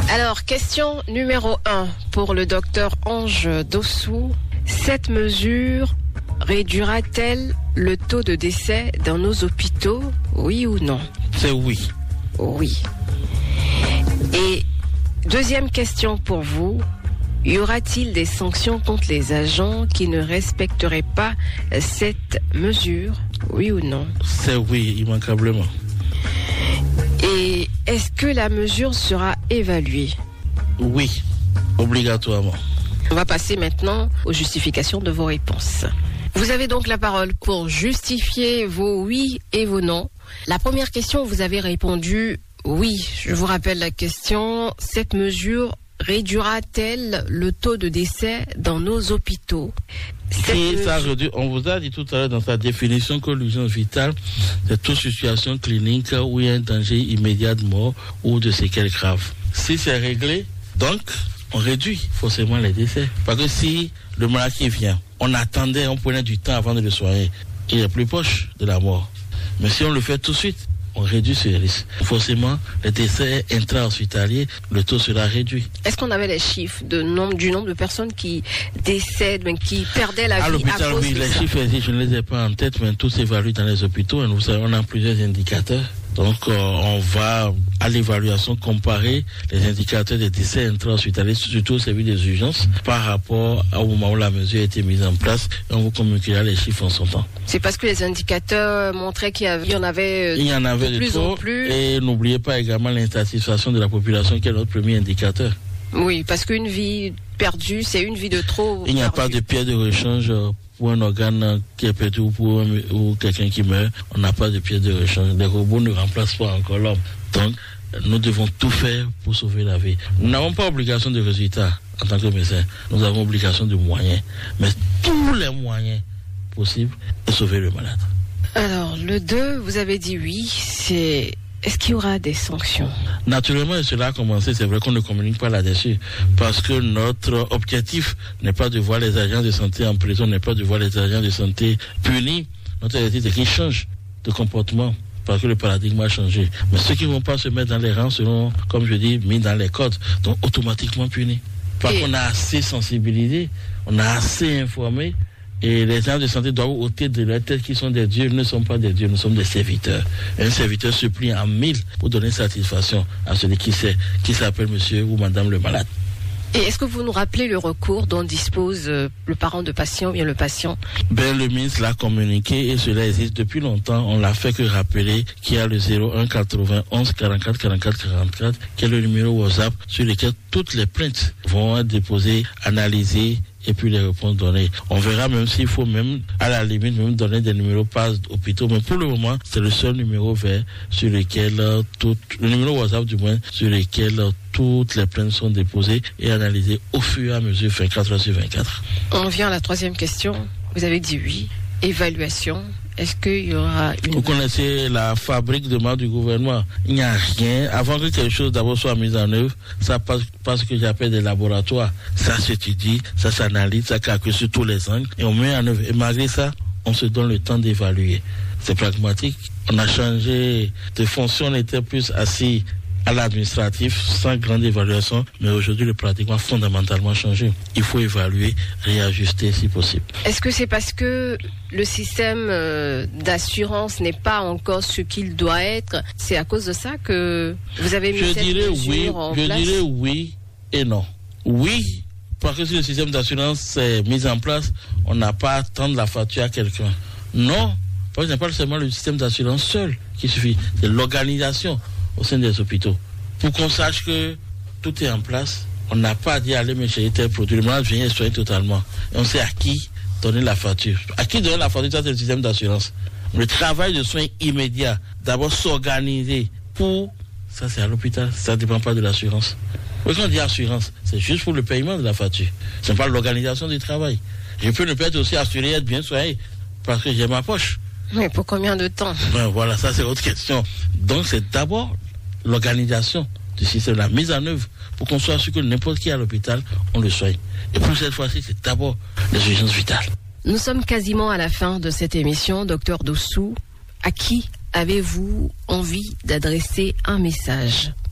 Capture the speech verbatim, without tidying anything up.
Alors, question numéro un pour le docteur Ange Dossou. Cette mesure réduira-t-elle le taux de décès dans nos hôpitaux, oui ou non? C'est oui. Oui. Et deuxième question pour vous. Y aura-t-il des sanctions contre les agents qui ne respecteraient pas cette mesure, oui ou non? C'est oui, immanquablement. Et est-ce que la mesure sera évaluée? Oui, obligatoirement. On va passer maintenant aux justifications de vos réponses. Vous avez donc la parole pour justifier vos oui et vos non. La première question, vous avez répondu oui. Je vous rappelle la question. Cette mesure réduira-t-elle le taux de décès dans nos hôpitaux? Si ça réduit, on vous a dit tout à l'heure dans sa définition que l'urgence vitale, c'est toute situation clinique où il y a un danger immédiat de mort ou de séquelles graves. Si c'est réglé, donc on réduit forcément les décès. Parce que si le malade qui vient, on attendait, on prenait du temps avant de le soigner, il est plus proche de la mort. Mais si on le fait tout de suite, on réduit ce risque. Forcément, les décès intra-hospitaliers, le taux sera réduit. Est-ce qu'on avait les chiffres de nombre, du nombre de personnes qui décèdent, qui perdaient la à vie l'hôpital, à cause oui, de les ça? chiffres, je ne les ai pas en tête, mais tout s'évalue dans les hôpitaux. Et nous savons, on a plusieurs indicateurs. Donc, euh, on va à l'évaluation comparer les indicateurs des décès intra-hospitaliers, surtout celui des urgences, par rapport au moment où la mesure a été mise en place. Et on vous communiquera les chiffres en son temps. C'est parce que les indicateurs montraient qu'il y, avait, il y en avait, il y en avait de, de plus trop, en plus. Et n'oubliez pas également l'insatisfaction de la population, qui est notre premier indicateur. Oui, parce qu'une vie perdue, c'est une vie de trop. Il n'y a perdue. pas de pierre de rechange pour un organe qui est perdu ou pour un, ou quelqu'un qui meurt. On n'a pas de pierre de rechange. Les robots ne remplacent pas encore l'homme. Donc, nous devons tout faire pour sauver la vie. Nous n'avons pas obligation de résultat en tant que médecin. Nous avons obligation de moyens. Mais tous les moyens possibles pour sauver le malade. Alors, le deux, vous avez dit oui, c'est... Est-ce qu'il y aura des sanctions? Naturellement, cela a commencé. C'est vrai qu'on ne communique pas là-dessus. Parce que notre objectif n'est pas de voir les agents de santé en prison, n'est pas de voir les agents de santé punis. Notre objectif, c'est qu'ils changent de comportement. Parce que le paradigme a changé. Mais ceux qui ne vont pas se mettre dans les rangs seront, comme je dis, mis dans les codes. Donc, automatiquement punis. Parce Et... qu'on a assez sensibilisé, on a assez informé. Et les agents de santé doivent ôter de leur tête qu'ils sont des dieux. Nous ne sommes pas des dieux, nous sommes des serviteurs. Et un serviteur se plie en mille pour donner satisfaction à celui qui sait, qui s'appelle monsieur ou madame le malade. Et est-ce que vous nous rappelez le recours dont dispose euh, le parent de patient ou bien le patient? Ben, le ministre l'a communiqué et cela existe depuis longtemps. On l'a fait que rappeler qu'il y a le zéro un quatre-vingt-onze quarante-quatre quarante-quatre quarante-quatre qui est le numéro WhatsApp sur lequel toutes les plaintes vont être déposées, analysées et puis les réponses données. On verra même s'il faut même, à la limite, même donner des numéros par hôpitaux. Mais pour le moment, c'est le seul numéro vert sur lequel euh, tout, le numéro WhatsApp du moins, sur lequel euh, toutes les plaintes sont déposées et analysées au fur et à mesure, vingt-quatre heures sur vingt-quatre. On vient à la troisième question. Vous avez dit oui. Évaluation. Est-ce qu'il y aura une... Vous connaissez la fabrique de main du gouvernement. Il n'y a rien. Avant que quelque chose d'abord soit mis en œuvre, ça passe par ce que j'appelle des laboratoires. Ça s'étudie, ça s'analyse, ça calcule sur tous les angles et on met en œuvre. Et malgré ça, on se donne le temps d'évaluer. C'est pragmatique. On a changé de fonction, on était plus assis à l'administratif, sans grande évaluation, mais aujourd'hui le pratiquement a fondamentalement changé. Il faut évaluer, réajuster si possible. Est-ce que c'est parce que le système euh, d'assurance n'est pas encore ce qu'il doit être? C'est à cause de ça que vous avez mis je cette dirais mesure oui, en je place? Je dirais oui et non. Oui, parce que si le système d'assurance est mis en place, on n'a pas à attendre la facture à quelqu'un. Non, parce que ce n'est pas seulement le système d'assurance seul qui suffit, c'est l'organisation au sein des hôpitaux. Pour qu'on sache que tout est en place, on n'a pas à dire allez me chercher tel produit. Le malade vient et soigne totalement. Et on sait à qui donner la facture. À qui donner la facture, ça c'est le système d'assurance. Le travail de soins immédiat, d'abord s'organiser pour, ça c'est à l'hôpital, ça ne dépend pas de l'assurance. Quand on dit assurance, c'est juste pour le paiement de la facture. Ce n'est pas l'organisation du travail. Je peux ne pas être aussi assuré, être bien soigné, parce que j'ai ma poche. Mais pour combien de temps? Ben voilà, ça c'est autre question. Donc c'est d'abord l'organisation du système, la mise en œuvre, pour qu'on soit sûr que n'importe qui à l'hôpital, on le soigne. Et pour cette fois-ci, c'est d'abord les urgences vitales. Nous sommes quasiment à la fin de cette émission, docteur Dossou. À qui avez-vous envie d'adresser un message?